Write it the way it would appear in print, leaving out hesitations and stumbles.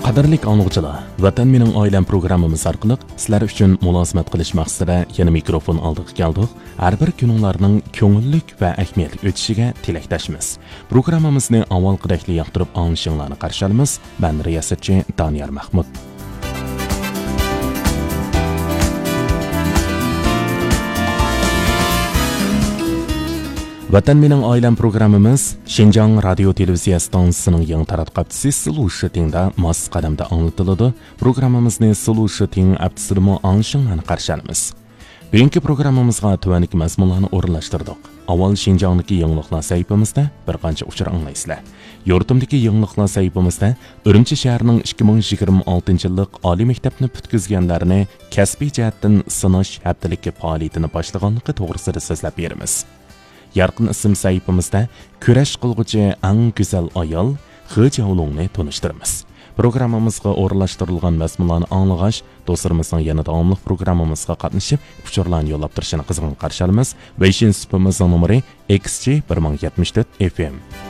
Qadrlik anglag'uchilar, Vatan mening oilam programmamiz orqali sizlar uchun mulozimat qilish maqsadida yana mikrofon oldiga keldik. Har bir kuninglarning ko'ngillik va ahamiyatli o'tishiga tilakdoshmiz. Programmamizni avvalgidek yoqtirib olishinglarni qarshi olamiz. Men riyosatchi Doniyor Mahmud. Vatan mening oilam programmamiz Xinjiang radio televiziya stansiyasining yangi taratqabchisi Sulu Shitingda mos qadamda anlatiladi. Programmamizni Sulu Shiting aptisida anglashinglarni qarshi olamiz. Bugungi programmamizga tuvanlik mazmunlarni o'rinlashtirdik. Avval Xinjiangdagi yangiliklar saytimizda bir qancha uchur anglaysizlar. Yurtimdagi yangiliklar saytimizda Urumchi shahrining 2026-yillik oliy maktabni bitkizganlarni kasbiy jihatdan sinash haftaligi faoliyatini boshlaganligi to'g'risida so'zlab beramiz. Yarqin ism saytimizda kurash qilg'uchi eng go'zal ayol Xijavlongni tanishtiramiz. Programmamizga o'rinlashtirilgan mazmunlarni anglag'ach, do'stlarimizning yana davomli programmamizga qatnashib, uchurlarni yo'llab turishini qizg'in qarshi olamiz. WhatsApp nomeri XG 1074 FM.